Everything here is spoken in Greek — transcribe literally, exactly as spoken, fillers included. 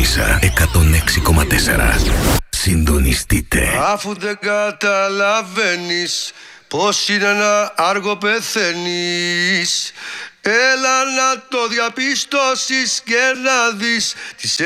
Μάγισσα εκατόν έξι κόμμα τέσσερα. Συντονιστείτε. Αφού δεν καταλαβαίνεις πως είναι να άργο πεθαίνεις, έλα να το διαπιστώσεις και να δεις τις